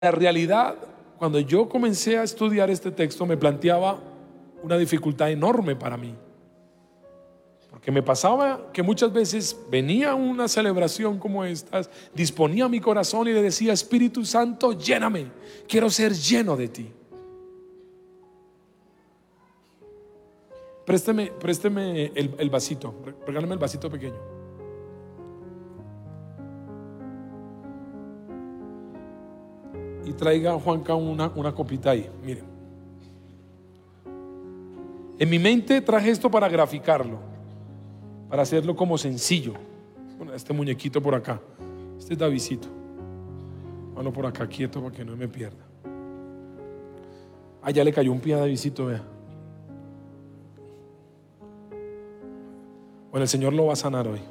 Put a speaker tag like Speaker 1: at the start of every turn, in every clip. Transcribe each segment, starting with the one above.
Speaker 1: La realidad, cuando yo comencé a estudiar este texto, me planteaba una dificultad enorme para mí. Porque me pasaba que muchas veces venía una celebración como esta, disponía mi corazón y le decía: Espíritu Santo, lléname, quiero ser lleno de ti. Présteme el vasito, regálame el vasito pequeño. Y traiga, Juanca, una copita ahí. Miren, en mi mente traje esto para graficarlo, para hacerlo como sencillo. Bueno, este muñequito por acá, este es Davidcito. Bueno, por acá quieto para que no me pierda. Ya le cayó un pie a Davidcito, vea. Bueno, el Señor lo va a sanar hoy.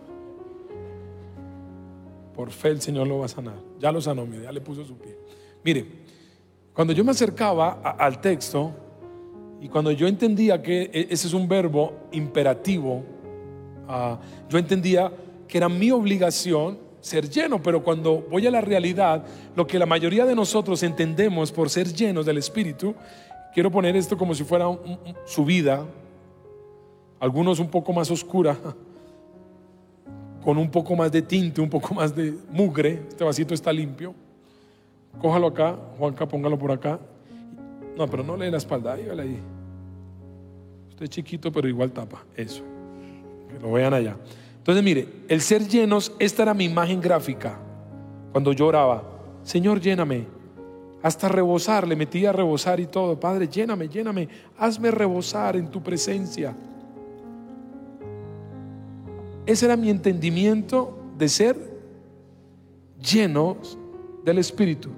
Speaker 1: Por fe el Señor lo va a sanar. Ya lo sanó, mire, ya le puso su pie. Mire, cuando yo me acercaba al texto y cuando yo entendía que ese es un verbo imperativo, yo entendía que era mi obligación ser lleno. Pero cuando voy a la realidad, lo que la mayoría de nosotros entendemos por ser llenos del Espíritu, quiero poner esto como si fuera su vida, algunos un poco más oscura, con un poco más de tinte, un poco más de mugre. Este vasito está limpio. Cójalo acá, Juanca, póngalo por acá. No, pero no le dé la espalda, dígale ahí. Usted es chiquito, pero igual tapa. Eso, que lo vean allá. Entonces mire, el ser llenos, esta era mi imagen gráfica. Cuando yo oraba: Señor, lléname, hasta rebosar, le metía a rebosar y todo. Padre, lléname, lléname, hazme rebosar en tu presencia. Ese era mi entendimiento de ser llenos del Espíritu.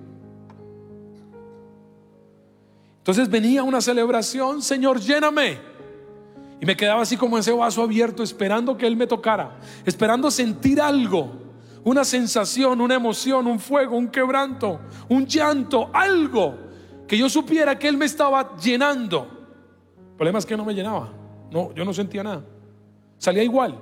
Speaker 1: Entonces venía una celebración: Señor, lléname. Y me quedaba así como ese vaso abierto, esperando que Él me tocara, esperando sentir algo, una sensación, una emoción, un fuego, un quebranto, un llanto, algo que yo supiera que Él me estaba llenando. El problema es que no me llenaba. No, yo no sentía nada, salía igual.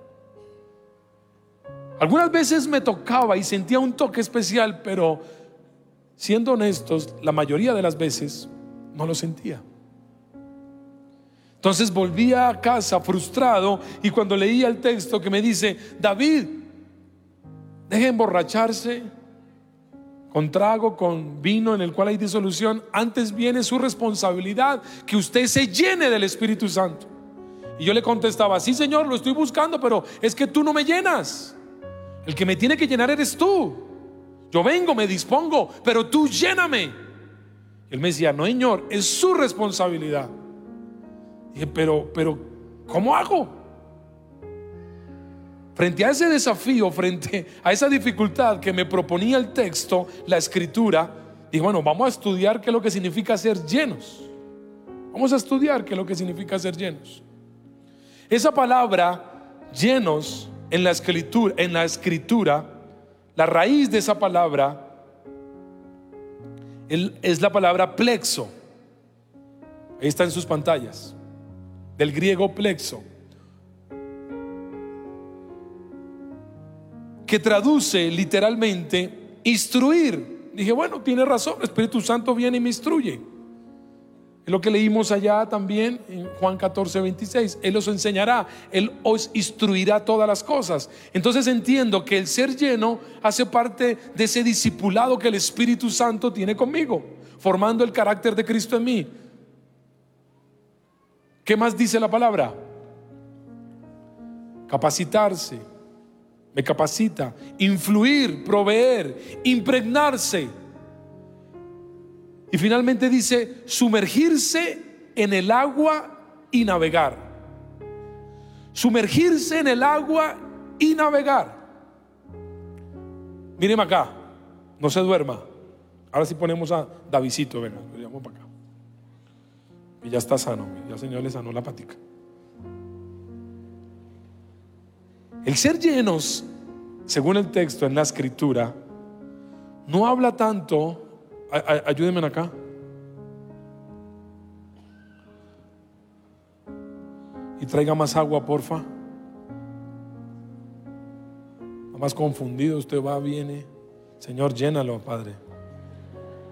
Speaker 1: Algunas veces me tocaba y sentía un toque especial, pero siendo honestos, la mayoría de las veces no lo sentía. Entonces volvía a casa frustrado, y cuando leía el texto que me dice: David, deje emborracharse con trago, con vino en el cual hay disolución, antes viene su responsabilidad, que usted se llene del Espíritu Santo. Y yo le contestaba: sí, Señor, lo estoy buscando, pero es que tú no me llenas. El que me tiene que llenar eres tú. Yo vengo, me dispongo, pero tú lléname. Y él me decía: no, Señor, es su responsabilidad. Dije: pero ¿cómo hago? Frente a ese desafío, frente a esa dificultad que me proponía el texto, la escritura, dije: bueno, vamos a estudiar qué es lo que significa ser llenos. Vamos a estudiar qué es lo que significa ser llenos. Esa palabra llenos en la escritura, la raíz de esa palabra es la palabra plexo. Ahí está en sus pantallas, del griego plexo, que traduce literalmente instruir. Dije: bueno, tiene razón, el Espíritu Santo viene y me instruye. Es lo que leímos allá también en Juan 14:26. Él os enseñará, Él os instruirá todas las cosas. Entonces entiendo que el ser lleno hace parte de ese discipulado que el Espíritu Santo tiene conmigo, formando el carácter de Cristo en mí. ¿Qué más dice la palabra? Capacitarse, me capacita. Influir, proveer, impregnarse. Y finalmente dice: sumergirse en el agua y navegar. Sumergirse en el agua y navegar. Míreme acá, no se duerma. Ahora sí ponemos a Davidcito, venga, lo llamo para acá. Y ya está sano, ya el Señor le sanó la patica. El ser llenos, según el texto en la escritura, no habla tanto. Ayúdenme acá. Y traiga más agua, porfa. Más confundido usted va, viene. Señor, llénalo, Padre.